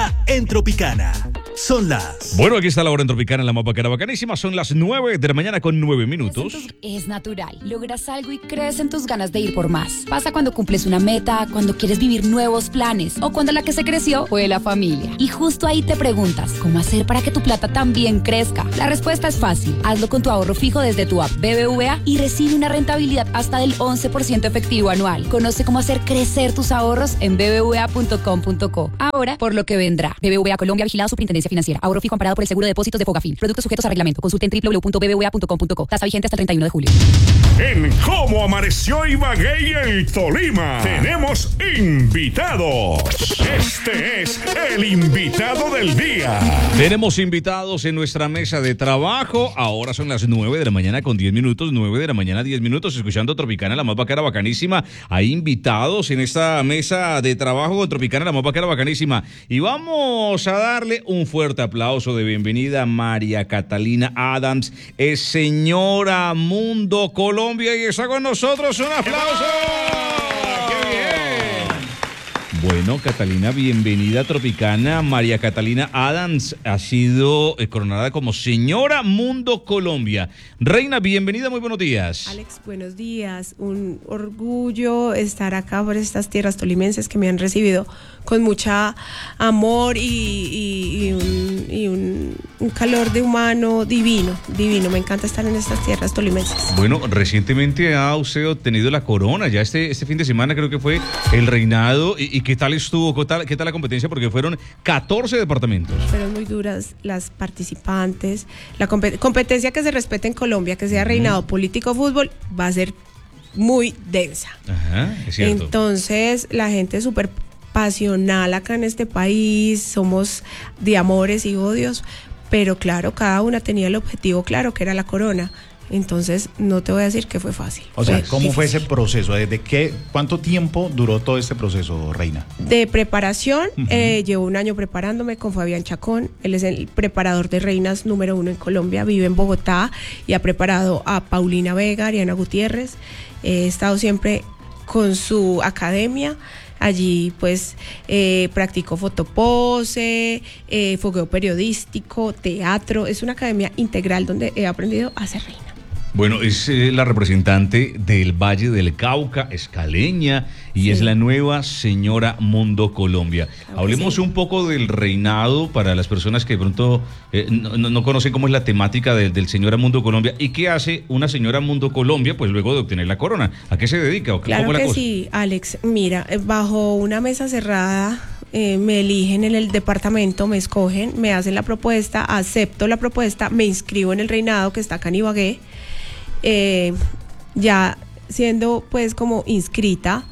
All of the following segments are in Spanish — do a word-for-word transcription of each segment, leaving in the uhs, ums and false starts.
hora en Tropicana. Son las... Bueno, aquí está la hora en Tropicana, en la mapa que era bacanísima. Son las nueve de la mañana con nueve minutos. Es natural. Logras algo y crees en tus ganas de ir por más. Pasa cuando cumples una meta, cuando quieres vivir nuevos planes o cuando la que se creció fue la familia. Y justo ahí te preguntas, ¿cómo hacer para que tu plata también crezca? La respuesta es fácil. Hazlo con tu ahorro fijo desde tu app B B V A y recibe una rentabilidad hasta del once por ciento efectivo anual. Conoce cómo hacer crecer tus ahorros en b b v a punto com punto co. Ahora, por lo que vendrá. B B V A Colombia, vigilado Superintendencia Financiera. Ahorro fijo amparado por el seguro de depósitos de Fogafín. Productos sujetos a reglamento. Consulte en w w w punto b b v a punto com punto co. Tasa vigente hasta el treinta y uno de julio. En Cómo Amaneció Ibagué y el Tolima, tenemos invitados. Este es el invitado del día. Tenemos invitados en nuestra mesa de trabajo. Ahora son las nueve de la mañana con diez minutos. nueve de la mañana, diez minutos. Escuchando Tropicana, la más bacana, bacanísima. Hay invitados en esta mesa de trabajo con Tropicana, la más bacana, bacanísima. Y vamos a darle un fuerte aplauso de bienvenida a María Catalina Adams. Es señora Mundo Colombia y está con nosotros. ¡Un aplauso! ¡Qué bien! Bueno, Catalina, bienvenida a Tropicana. María Catalina Adams ha sido eh, coronada como señora Mundo Colombia. Reina, bienvenida, muy buenos días. Alex, buenos días. Un orgullo estar acá por estas tierras tolimenses que me han recibido con mucha amor y, y, y, un, y un, un calor de humano divino, divino. Me encanta estar en estas tierras tolimenses. Bueno, recientemente ha usted obtenido la corona, ya este, este fin de semana creo que fue el reinado. ¿Y, y qué tal estuvo? ¿Qué tal, qué tal la competencia? Porque fueron catorce departamentos. Fueron muy duras las participantes. La compet- competencia que se respete en Colombia, que sea reinado, uh-huh. político, fútbol, va a ser muy densa. Ajá, es cierto. Entonces, la gente es súper pasional acá en este país, somos de amores y odios, pero claro, cada una tenía el objetivo claro, que era la corona. Entonces, no te voy a decir que fue fácil. O sea, fue ¿cómo difícil. fue ese proceso? ¿Desde qué, cuánto tiempo duró todo este proceso, Reina? De preparación, Uh-huh. eh, llevo un año preparándome con Fabián Chacón. Él es el preparador de reinas número uno en Colombia, vive en Bogotá y ha preparado a Paulina Vega, Ariana Gutiérrez. He estado siempre con su academia. Allí pues eh, practico fotopose, eh, fogueo periodístico, teatro. Es una academia integral donde he aprendido a ser reina. Bueno, es eh, la representante del Valle del Cauca, es caleña y sí. es la nueva señora Mundo Colombia. Claro, hablemos sí. un poco del reinado para las personas que de pronto eh, no, no conocen cómo es la temática del, del señora Mundo Colombia. ¿Y qué hace una señora Mundo Colombia pues luego de obtener la corona? ¿A qué se dedica? Claro ¿Cómo que la cosa? Sí, Alex. Mira, bajo una mesa cerrada eh, me eligen en el departamento, me escogen, me hacen la propuesta, acepto la propuesta, me inscribo en el reinado que está acá en Ibagué. Eh, ya siendo pues como inscrita,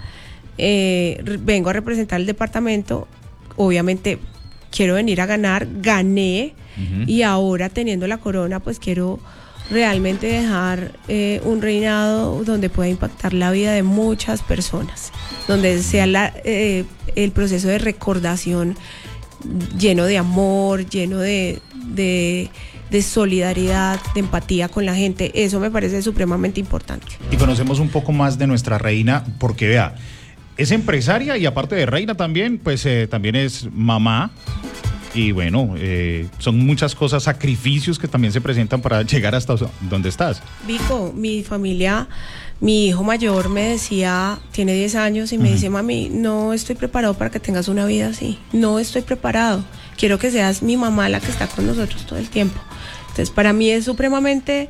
eh, vengo a representar el departamento, obviamente quiero venir a ganar, gané, uh-huh. y ahora teniendo la corona pues quiero realmente dejar eh, un reinado donde pueda impactar la vida de muchas personas, donde sea la, eh, el proceso de recordación lleno de amor, lleno de... de de solidaridad, de empatía con la gente. Eso me parece supremamente importante. Y conocemos un poco más de nuestra reina, porque vea, es empresaria y aparte de reina también, pues eh, también es mamá. Y bueno, eh, son muchas cosas, sacrificios que también se presentan para llegar hasta donde estás. Vico, mi familia, mi hijo mayor me decía, tiene diez años y me uh-huh. dice, mami, no estoy preparado para que tengas una vida así. No estoy preparado. Quiero que seas mi mamá la que está con nosotros todo el tiempo. Entonces, para mí es supremamente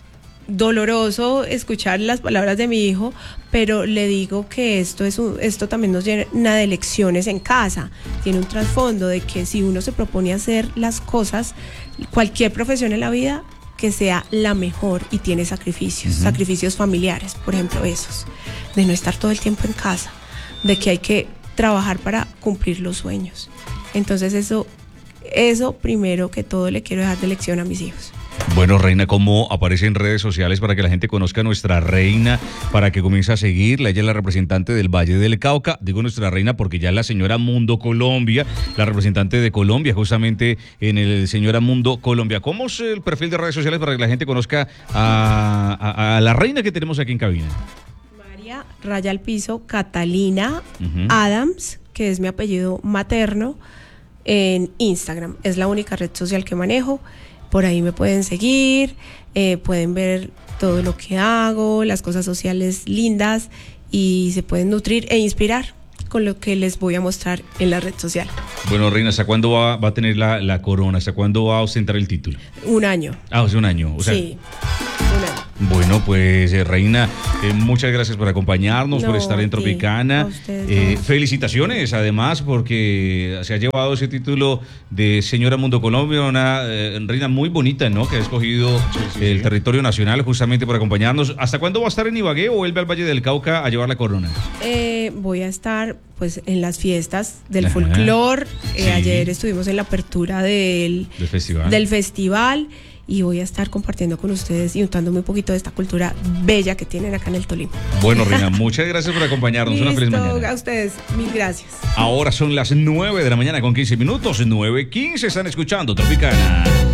doloroso escuchar las palabras de mi hijo, pero le digo que esto es un, esto también nos llena de lecciones en casa. Tiene un trasfondo de que si uno se propone hacer las cosas, cualquier profesión en la vida, que sea la mejor y tiene sacrificios, uh-huh. sacrificios familiares, por ejemplo, esos, de no estar todo el tiempo en casa, de que hay que trabajar para cumplir los sueños. Entonces eso, eso primero que todo le quiero dejar de lección a mis hijos. Bueno, Reina, ¿cómo aparece en redes sociales para que la gente conozca a nuestra reina, para que comience a seguirla? Ella es la representante del Valle del Cauca, digo nuestra reina porque ya es la señora Mundo Colombia, la representante de Colombia, justamente en el señora Mundo Colombia. ¿Cómo es el perfil de redes sociales para que la gente conozca a, a, a la reina que tenemos aquí en cabina? María, raya al piso, Catalina uh-huh. Adams, que es mi apellido materno. en Instagram. Es la única red social que manejo. Por ahí me pueden seguir, eh, pueden ver todo lo que hago, las cosas sociales lindas y se pueden nutrir e inspirar con lo que les voy a mostrar en la red social. Bueno, Reina, ¿hasta cuándo va, va a tener la, la corona? ¿Hasta cuándo va a ostentar el título? Un año. Ah, hace un año. O sea, sí, un año. Bueno, pues eh, Reina, eh, muchas gracias por acompañarnos, No, por estar en a ti, Tropicana. a ustedes Eh, dos. felicitaciones, además, porque se ha llevado ese título de Señora Mundo Colombia, una eh, reina muy bonita, ¿no? Que ha escogido sí, el sí. territorio nacional justamente por acompañarnos. ¿Hasta cuándo va a estar en Ibagué o vuelve al Valle del Cauca a llevar la corona? Eh, voy a estar pues en las fiestas del Ajá. folclor. Eh, Sí. Ayer estuvimos en la apertura del, Del festival. del festival y voy a estar compartiendo con ustedes y untándome un poquito de esta cultura bella que tienen acá en el Tolima. Bueno, Reina, muchas gracias por acompañarnos. Una feliz Listo, mañana. a ustedes, mil gracias. Ahora son las nueve de la mañana con quince minutos. nueve quince están escuchando Tropicana.